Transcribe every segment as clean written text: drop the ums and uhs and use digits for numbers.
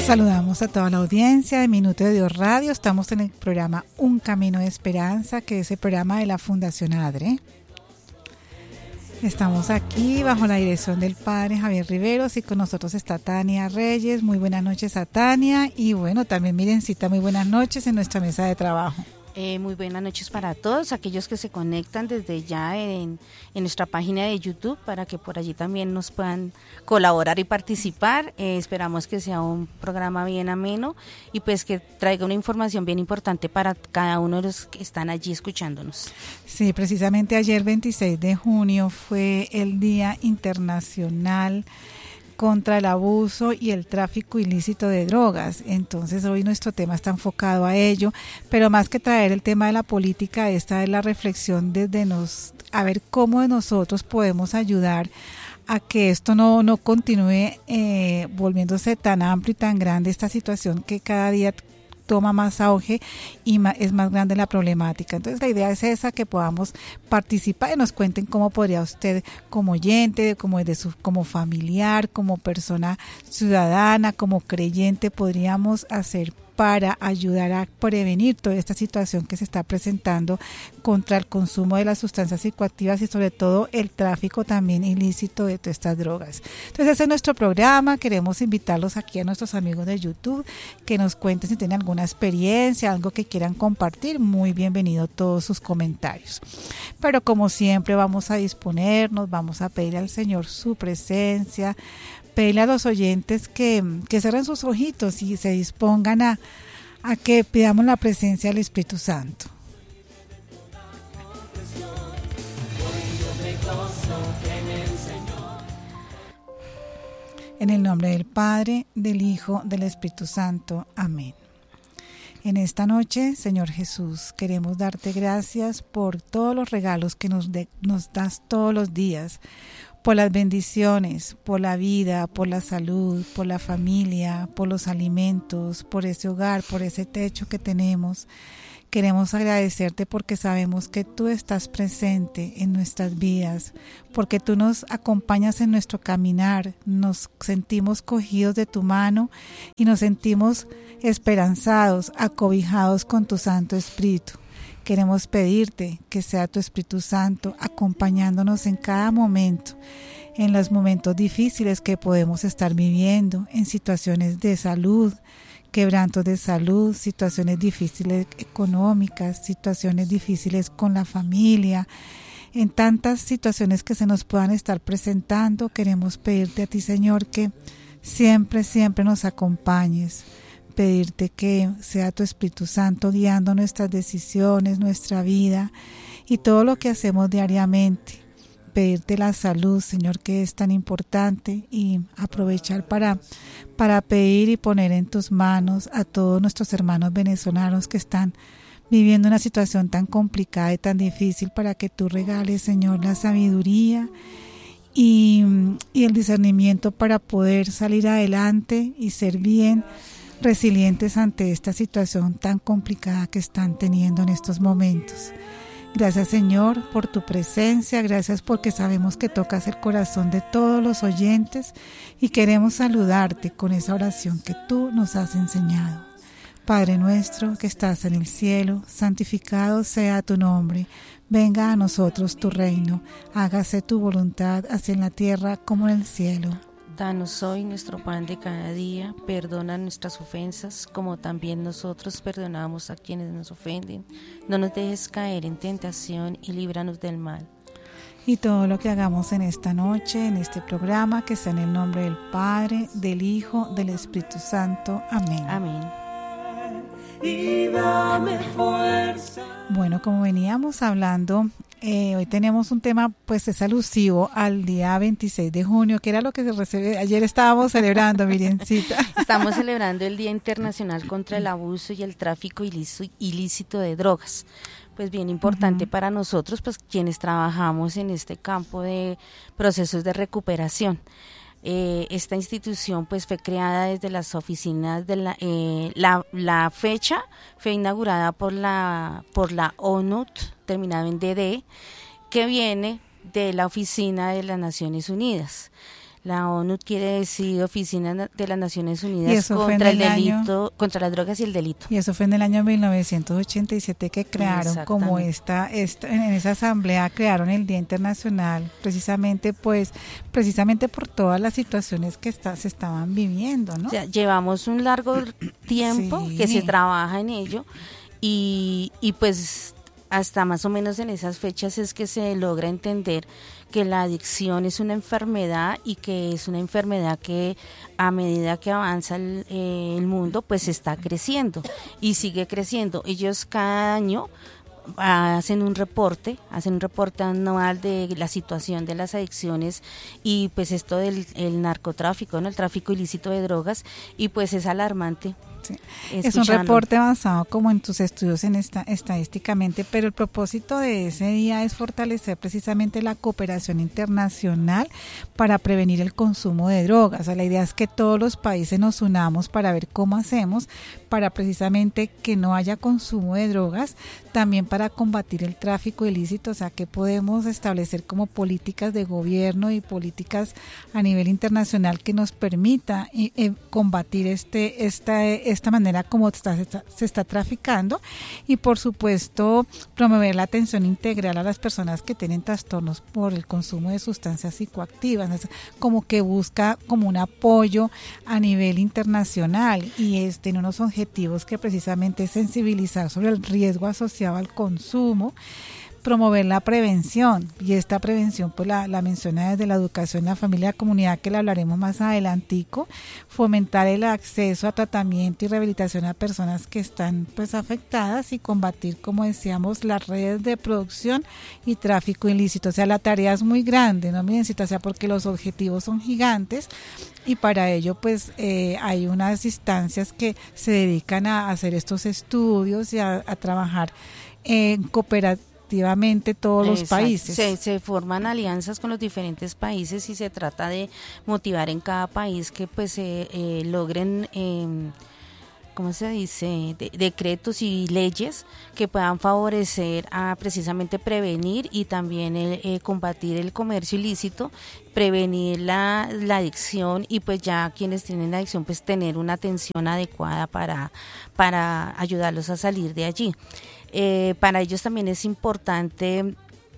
Saludamos a toda la audiencia de Minuto de Dios Radio. Estamos en el programa Un Camino de Esperanza, que es el programa de la Fundación ADRE. Estamos aquí bajo la dirección del Padre Javier Riveros y con nosotros está Tania Reyes. Muy buenas noches a Tania y bueno, también Mirencita, muy buenas noches en nuestra mesa de trabajo. Muy buenas noches para todos aquellos que se conectan desde ya en nuestra página de YouTube para que por allí también nos puedan colaborar y participar. Esperamos que sea un programa bien ameno y pues que traiga una información bien importante para cada uno de los que están allí escuchándonos. Sí, precisamente ayer 26 de junio fue el Día Internacional contra el abuso y el tráfico ilícito de drogas. Entonces hoy nuestro tema está enfocado a ello, pero más que traer el tema de la política, esta es la reflexión a ver cómo nosotros podemos ayudar a que esto no continúe volviéndose tan amplio y tan grande, esta situación que cada día toma más auge y es más grande la problemática. Entonces la idea es esa, que podamos participar y nos cuenten cómo podría usted como oyente, como familiar, como persona ciudadana, como creyente, podríamos hacer para ayudar a prevenir toda esta situación que se está presentando contra el consumo de las sustancias psicoactivas y sobre todo el tráfico también ilícito de todas estas drogas. Entonces ese es nuestro programa. Queremos invitarlos aquí a nuestros amigos de YouTube que nos cuenten si tienen alguna experiencia, algo que quieran compartir. Muy bienvenido todos sus comentarios. Pero como siempre vamos a disponernos, vamos a pedir al Señor su presencia, pedirle a los oyentes que cierren sus ojitos y se dispongan a que pidamos la presencia del Espíritu Santo. En el nombre del Padre, del Hijo, del Espíritu Santo. Amén. En esta noche, Señor Jesús, queremos darte gracias por todos los regalos que nos das todos los días, por las bendiciones, por la vida, por la salud, por la familia, por los alimentos, por ese hogar, por ese techo que tenemos. Queremos agradecerte porque sabemos que tú estás presente en nuestras vidas, porque tú nos acompañas en nuestro caminar, nos sentimos cogidos de tu mano y nos sentimos esperanzados, acobijados con tu Santo Espíritu. Queremos pedirte que sea tu Espíritu Santo acompañándonos en cada momento, en los momentos difíciles que podemos estar viviendo, en situaciones de salud, quebrantos de salud, situaciones difíciles económicas, situaciones difíciles con la familia, en tantas situaciones que se nos puedan estar presentando. Queremos pedirte a ti, Señor, que siempre nos acompañes. Pedirte que sea tu Espíritu Santo guiando nuestras decisiones, nuestra vida y todo lo que hacemos diariamente. Pedirte la salud, Señor, que es tan importante, y aprovechar para pedir y poner en tus manos a todos nuestros hermanos venezolanos que están viviendo una situación tan complicada y tan difícil, para que tú regales, Señor, la sabiduría y el discernimiento para poder salir adelante y ser bien resilientes ante esta situación tan complicada que están teniendo en estos momentos. Gracias, Señor, por tu presencia. Gracias porque sabemos que tocas el corazón de todos los oyentes y queremos saludarte con esa oración que tú nos has enseñado. Padre nuestro que estás en el cielo, santificado sea tu nombre. Venga a nosotros tu reino. Hágase tu voluntad, así en la tierra como en el cielo. Danos hoy nuestro pan de cada día, perdona nuestras ofensas, como también nosotros perdonamos a quienes nos ofenden. No nos dejes caer en tentación y líbranos del mal. Y todo lo que hagamos en esta noche, en este programa, que sea en el nombre del Padre, del Hijo, del Espíritu Santo. Amén. Amén. Y dame fuerza. Bueno, como veníamos hablando, hoy tenemos un tema, pues es alusivo al día 26 de junio, que era lo que ayer estábamos celebrando, Mirencita. Estamos celebrando el Día Internacional contra el Abuso y el Tráfico Ilícito de Drogas. Pues bien importante para nosotros, pues quienes trabajamos en este campo de procesos de recuperación. Esta institución pues fue creada desde las oficinas de la fecha fue inaugurada por la ONU, terminado en DD, que viene de la oficina de las Naciones Unidas. La ONU quiere decir Oficina de las Naciones Unidas contra el delito, contra las drogas y el delito. Y eso fue en el año 1987 que crearon como en esa asamblea crearon el Día Internacional, precisamente por todas las situaciones que se estaban viviendo, ¿no? O sea, llevamos un largo tiempo que se trabaja en ello y pues hasta más o menos en esas fechas es que se logra entender que la adicción es una enfermedad y que es una enfermedad que a medida que avanza el mundo pues está creciendo y sigue creciendo. Ellos cada año hacen un reporte anual de la situación de las adicciones y pues esto del el narcotráfico, ¿no? El tráfico ilícito de drogas, y pues es alarmante. Sí. Es un reporte basado como en tus estudios estadísticamente, pero el propósito de ese día es fortalecer precisamente la cooperación internacional para prevenir el consumo de drogas. O sea, la idea es que todos los países nos unamos para ver cómo hacemos para precisamente que no haya consumo de drogas, también para combatir el tráfico ilícito, o sea, que podemos establecer como políticas de gobierno y políticas a nivel internacional que nos permita combatir esta manera como se está traficando, y por supuesto promover la atención integral a las personas que tienen trastornos por el consumo de sustancias psicoactivas, como que busca como un apoyo a nivel internacional y tiene unos objetivos que precisamente es sensibilizar sobre el riesgo asociado al consumo, promover la prevención, y esta prevención pues la menciona desde la educación, la familia, la comunidad, que la hablaremos más adelantico, fomentar el acceso a tratamiento y rehabilitación a personas que están pues afectadas, y combatir, como decíamos, las redes de producción y tráfico ilícito. O sea, la tarea es muy grande, ¿no, Mirencita? O sea, porque los objetivos son gigantes, y para ello pues hay unas instancias que se dedican a hacer estos estudios y a trabajar en cooperativamente todos los países. Se forman alianzas con los diferentes países y se trata de motivar en cada país que pues logren ¿cómo se dice? Decretos y leyes que puedan favorecer a precisamente prevenir y también combatir el comercio ilícito, prevenir la adicción, y pues ya quienes tienen la adicción pues tener una atención adecuada para ayudarlos a salir de allí. Para ellos también es importante,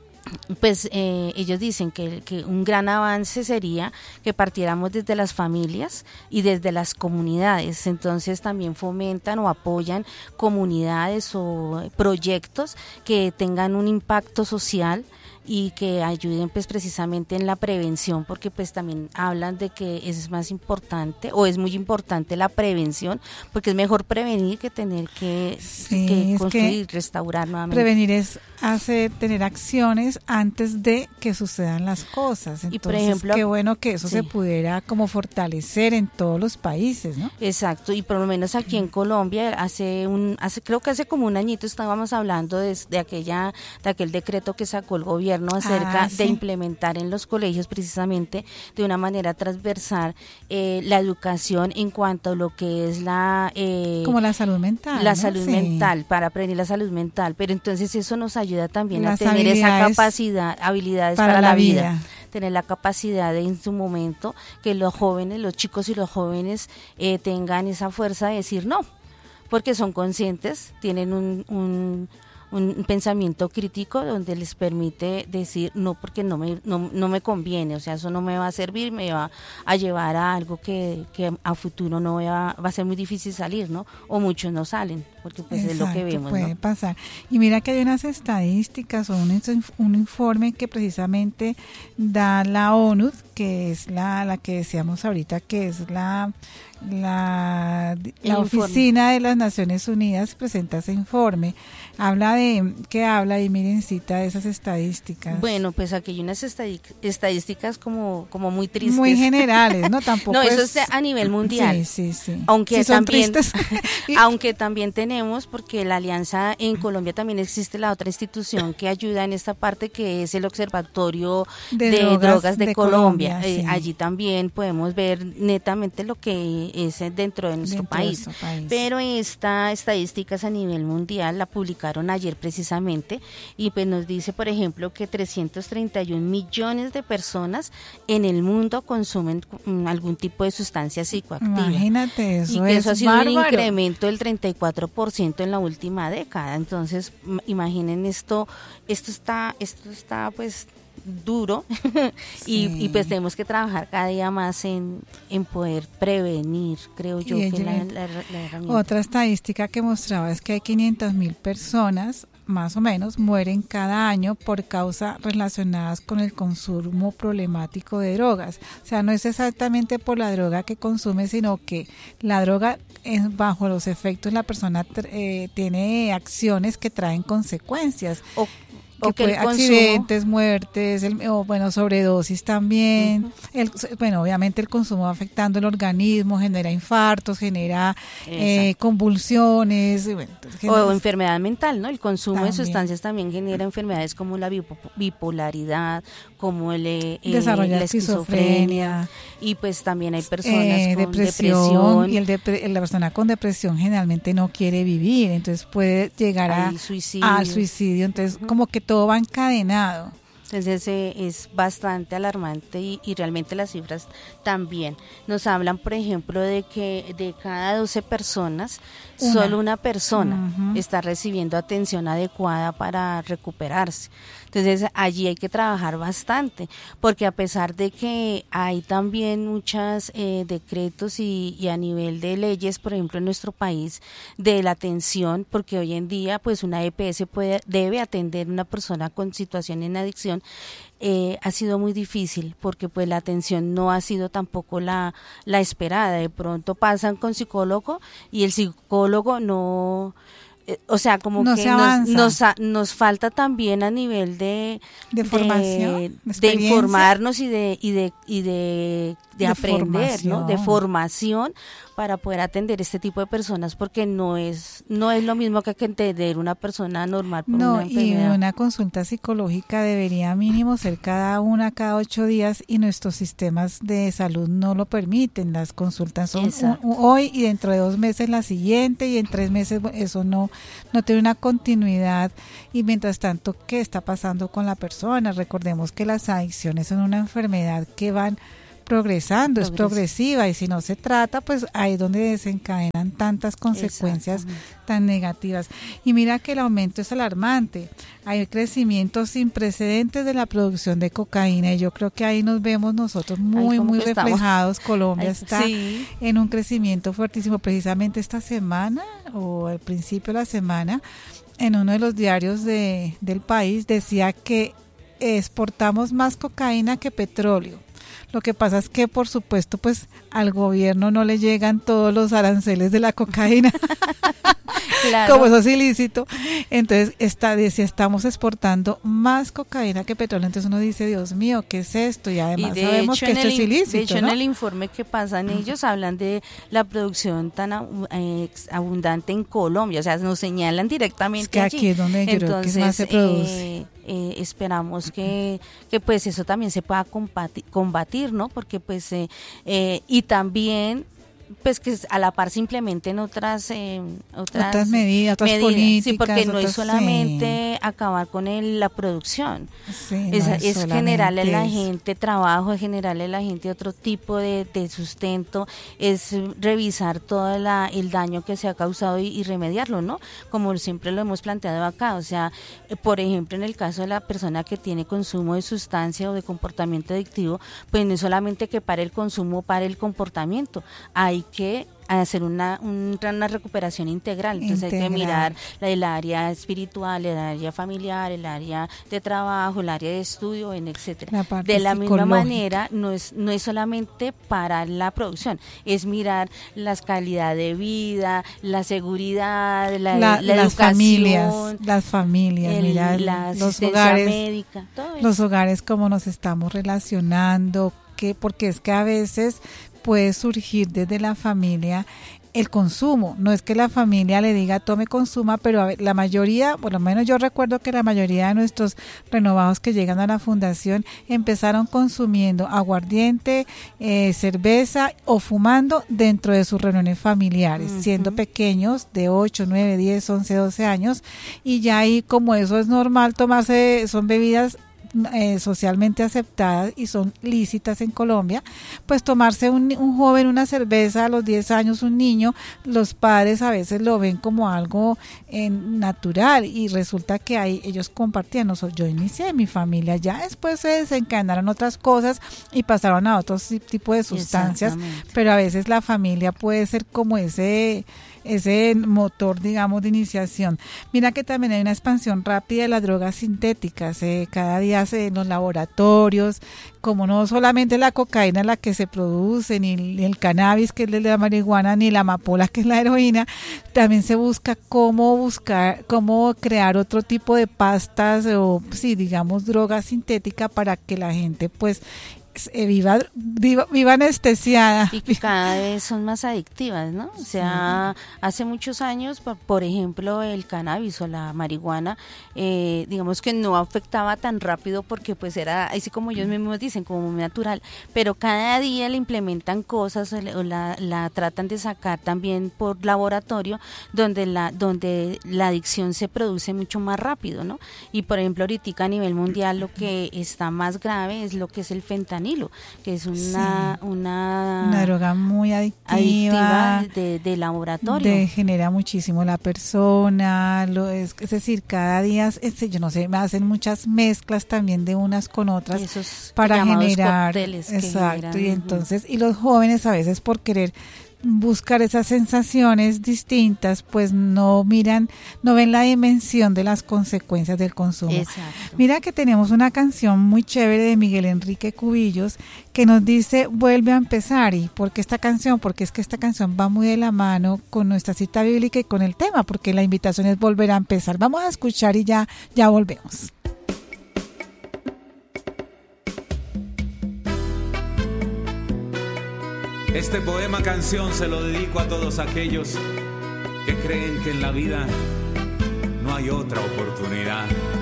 pues ellos dicen que un gran avance sería que partiéramos desde las familias y desde las comunidades. Entonces también fomentan o apoyan comunidades o proyectos que tengan un impacto social y que ayuden pues precisamente en la prevención, porque pues también hablan de que es más importante o es muy importante la prevención, porque es mejor prevenir que tener que construir, restaurar nuevamente. Prevenir es tener acciones antes de que sucedan las cosas. Entonces, y por ejemplo, qué bueno que eso se pudiera como fortalecer en todos los países, ¿no? Exacto, y por lo menos aquí en Colombia creo que hace como un añito estábamos hablando de aquel decreto que sacó el gobierno acerca de implementar en los colegios precisamente de una manera transversal la educación en cuanto a lo que es como la salud mental, la salud mental, para prevenir la salud mental, pero entonces eso nos ayuda también a tener esa capacidad, habilidades para la vida. Tener la capacidad de en su momento que los jóvenes, los chicos y los jóvenes tengan esa fuerza de decir no, porque son conscientes, tienen un pensamiento crítico donde les permite decir no, porque no me conviene, o sea, eso no me va a servir, me va a llevar a algo que a futuro no va a ser muy difícil salir, ¿no? O muchos no salen, porque pues es lo que vemos, puede ¿no? pasar. Y mira que hay unas estadísticas o un informe que precisamente da la ONU, que es la que decíamos ahorita, que es la Oficina de las Naciones Unidas, presenta ese informe. Habla y Mirencita, de esas estadísticas. Bueno, pues aquí hay unas estadísticas como muy tristes. Muy generales, ¿no? Tampoco no, eso es a nivel mundial. Sí. Aunque sí, también aunque también tenemos, porque la alianza en Colombia también existe la otra institución que ayuda en esta parte, que es el Observatorio de Drogas de Colombia. Colombia, sí. Allí también podemos ver netamente lo que es dentro de nuestro país. Pero esta estadística a nivel mundial la publicaron ayer precisamente y pues nos dice, por ejemplo, que 331 millones de personas en el mundo consumen algún tipo de sustancia psicoactiva. Imagínate, eso y que eso ha sido bárbaro. un incremento del 34% en la última década. Entonces, imaginen esto está pues duro y pues tenemos que trabajar cada día más en poder prevenir, creo yo, que la herramienta. Otra estadística que mostraba es que hay 500,000 personas más o menos mueren cada año por causas relacionadas con el consumo problemático de drogas. O sea, no es exactamente por la droga que consume, sino que la droga, bajo los efectos, la persona tiene acciones que traen consecuencias. O que el accidentes, muertes, sobredosis también. Obviamente el consumo va afectando el organismo, genera infartos, genera convulsiones. O enfermedad mental, ¿no? El consumo de sustancias también genera enfermedades como la bipolaridad, como la esquizofrenia. Y pues también hay personas con depresión. Y la persona con depresión generalmente no quiere vivir, entonces puede llegar al suicidio. Entonces como que todo va encadenado. Entonces es bastante alarmante y realmente las cifras también nos hablan, por ejemplo, de que de cada 12 personas, solo una persona está recibiendo atención adecuada para recuperarse. Entonces allí hay que trabajar bastante, porque a pesar de que hay también muchos decretos y a nivel de leyes, por ejemplo en nuestro país, de la atención, porque hoy en día pues una EPS debe atender a una persona con situación en adicción, ha sido muy difícil porque pues la atención no ha sido tampoco la esperada. De pronto pasan con psicólogo y el psicólogo no... O sea, como no que nos falta también a nivel de formación, de informarnos y de aprender, ¿no? De formación para poder atender este tipo de personas, porque no es lo mismo que entender una persona normal por una enfermedad. Y una consulta psicológica debería mínimo ser cada 8 días y nuestros sistemas de salud no lo permiten. Las consultas son hoy y dentro de 2 meses la siguiente y en 3 meses, eso no tiene una continuidad. Y mientras tanto, ¿qué está pasando con la persona? Recordemos que las adicciones son una enfermedad que van progresando, es progresiva, y si no se trata, pues ahí es donde desencadenan tantas consecuencias tan negativas. Y mira que el aumento es alarmante, hay crecimientos sin precedentes de la producción de cocaína, y yo creo que ahí nos vemos nosotros muy reflejados. Colombia está en un crecimiento fuertísimo. Precisamente esta semana, o al principio de la semana, en uno de los diarios del país decía que exportamos más cocaína que petróleo. Lo que pasa es que, por supuesto, pues al gobierno no le llegan todos los aranceles de la cocaína, claro. Como eso es ilícito. Entonces, decía, estamos exportando más cocaína que petróleo. Entonces uno dice, Dios mío, ¿qué es esto? Y además sabemos que esto es ilícito. De hecho, ¿no? En el informe que pasan ellos hablan de la producción tan abundante en Colombia. O sea, nos señalan directamente es que allí. Aquí es donde yo creo que más se produce. Esperamos que pues eso también se pueda combatir, ¿no? Porque pues y también pues que a la par se implementen otras medidas, otras políticas. Sí, porque no es solamente acabar con la producción, es generarle a la gente trabajo, es generarle a la gente otro tipo de sustento, es revisar todo el daño que se ha causado y remediarlo, ¿no? Como siempre lo hemos planteado acá. O sea, por ejemplo, en el caso de la persona que tiene consumo de sustancia o de comportamiento adictivo, pues no es solamente que pare el consumo, pare el comportamiento, hay que hacer una recuperación integral. Entonces hay que mirar el área espiritual, el área familiar, el área de trabajo, el área de estudio, etcétera. De la misma manera, no es solamente para la producción, es mirar la calidad de vida, la seguridad, la educación, las familias, mirar la los hogares médica, todo eso. Los hogares, cómo nos estamos relacionando, porque es que a veces puede surgir desde la familia el consumo. No es que la familia le diga tome, consuma, pero la mayoría, por lo menos yo recuerdo que la mayoría de nuestros renovados que llegan a la fundación empezaron consumiendo aguardiente, cerveza o fumando dentro de sus reuniones familiares, siendo pequeños de 8, 9, 10, 11, 12 años, y ya ahí, como eso es normal tomarse, son bebidas socialmente aceptadas y son lícitas en Colombia, pues tomarse un joven una cerveza a los 10 años, un niño, los padres a veces lo ven como algo natural, y resulta que ahí ellos compartían. Yo inicié en mi familia, ya después se desencadenaron otras cosas y pasaron a otros tipos de sustancias, pero a veces la familia puede ser como ese motor, digamos, de iniciación. Mira que también hay una expansión rápida de las drogas sintéticas, cada día en los laboratorios, como no solamente la cocaína la que se produce, ni el cannabis, que es la marihuana, ni la amapola, que es la heroína, también se busca cómo crear otro tipo de pastas o, sí, digamos, droga sintética para que la gente, pues, viva anestesiada. Y que cada vez son más adictivas, ¿no? O sea, hace muchos años, por ejemplo, el cannabis o la marihuana, digamos que no afectaba tan rápido porque pues era, así como ellos mismos dicen, como muy natural, pero cada día le implementan cosas o la tratan de sacar también por laboratorio, donde la adicción se produce mucho más rápido, ¿no? Y por ejemplo, ahorita a nivel mundial lo que está más grave es lo que es el fentanilo, que es una droga muy adictiva de laboratorio. Genera muchísimo la persona, es decir, cada día, yo no sé, hacen muchas mezclas también de unas con otras para generar, exacto, y entonces, y los jóvenes a veces por querer buscar esas sensaciones distintas, pues no ven la dimensión de las consecuencias del consumo. Exacto. Mira que tenemos una canción muy chévere de Miguel Enrique Cubillos que nos dice vuelve a empezar. ¿Y por qué esta canción? Porque es que esta canción va muy de la mano con nuestra cita bíblica y con el tema, porque la invitación es volver a empezar. Vamos a escuchar y ya volvemos. Este poema canción se lo dedico a todos aquellos que creen que en la vida no hay otra oportunidad.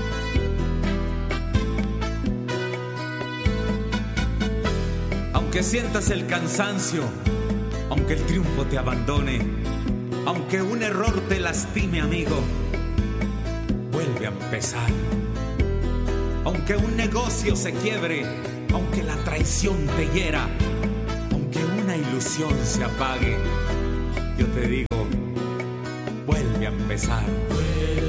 Aunque sientas el cansancio, aunque el triunfo te abandone, aunque un error te lastime, amigo, vuelve a empezar. Aunque un negocio se quiebre, aunque la traición te hiera, una ilusión se apague, yo te digo, vuelve a empezar.